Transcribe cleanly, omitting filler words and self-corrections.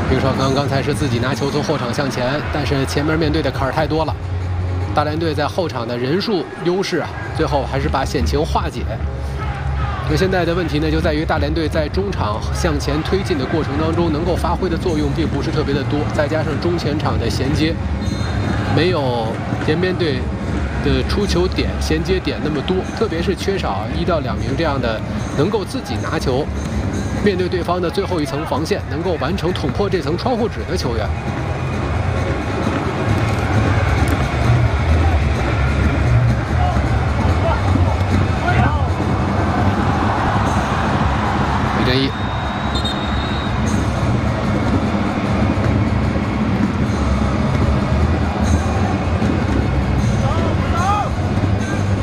平少康刚才是自己拿球从后场向前，但是前面面对的坎儿太多了。大连队在后场的人数优势啊，最后还是把险情化解。那现在的问题呢，就在于大连队在中场向前推进的过程当中，能够发挥的作用并不是特别的多，再加上中前场的衔接没有延边队的出球点、衔接点那么多，特别是缺少1到2名这样的能够自己拿球，面对对方的最后一层防线，能够完成捅破这层窗户纸的球员。